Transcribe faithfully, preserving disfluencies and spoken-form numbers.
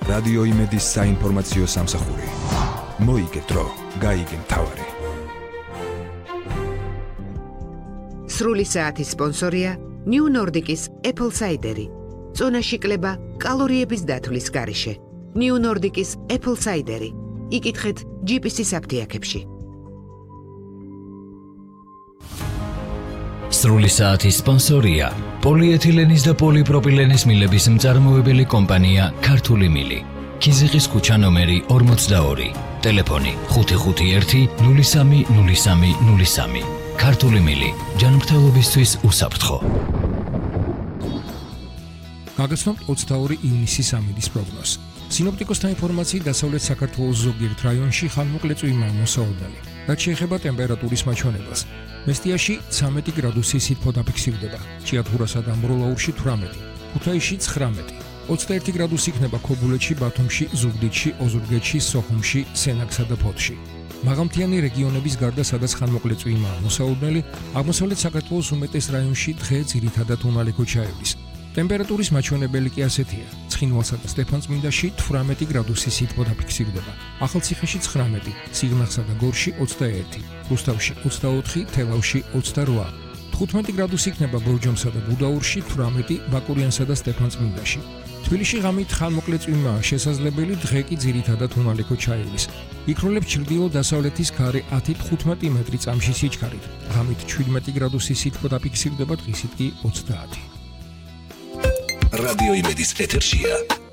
რადიო იმედის საინფორმაციო სამსახური. მოიგე დრო, გაიგე მთავარი. სრული საათის სპონსორია New Nordic-ის Apple Cider-ი. წონაში კლება კალორიების დათვლის გარეშე. New Nordic-ის Apple Cider-ი. იკითხეთ ჯი პი სი-ის აფთიაქებში. სრული საათის სპონსორია პოლიეთილენის და პოლიპროპილენის მილების მწარმოებელი კომპანია ქართული მილი. ქიზიყის ქუჩა ნომერი ორმოცდაორი. ტელეფონი ხუთი ხუთი ერთი ნული სამი ნული სამი ნული სამი. ქართული მილი ჯანმრთელობისთვის უსაფრთხო. გაგაცნობთ ოცდაორი ივნისის ამინდის პროგნოზს. სინოპტიკოსთა ინფორმაციით დასავლეთ საქართველოს ზოგიერთ რაიონში ხანმოკლე წვიმაა მოსაოდნელი. რაც შეეხება ტემპერატურის მაჩვენებელს. მესტიაში ცამეტი გრადუსი სითბო დაფიქსირდება, ჭიათურასა და ამბროლაურში თვრამეტი, ქუთაისში ცხრამეტი, ოცდაერთი გრადუსი იქნება ქობულეთში, ბათუმში, ზუგდიდში, ოზურგეთში, სოხუმში, სენაკსა და ფოთში. მაღალმთიანი რეგიონების გარდა, სადაც ხანმოკლე წვიმაა მოსაოდნელი, აღმოსავლეთ საქართველოს უმეტეს რაიონში დღე ძირითადად უნალექო ჩაივლის. ტემპერატურის მაჩვენებელი კი ასეთია: ცხინვალსა და სტეფანწმინდაში თვრამეტი გრადუსი სითბო დაფიქსირდება, ახალციხეში ცხრამეტი, სიღნაღსა და გორში ოცდაერთი, რუსთავში ოცდაოთხი, თელავში ოცდარვა, თხუთმეტი გრადუსი იქნება ბორჯომსა და გუდაურში, თვრამეტი ბაკურიანსა და სტეფანწმინდაში. თბილისში ღამით ხანმოკლე წვიმაა შესაძლებელი, დღე კი ძირითადად უნალექო ჩაივლის. იქროლებს ჩრდილო-დასავლეთის ქარი ათი თხუთმეტი მეტრი წამში სიჩქარით, ღამით შვიდმეტი გრადუსი სითბო დაფიქსირდება, დღისით კი ოცდაათი. რადიო იმედის ეთერშია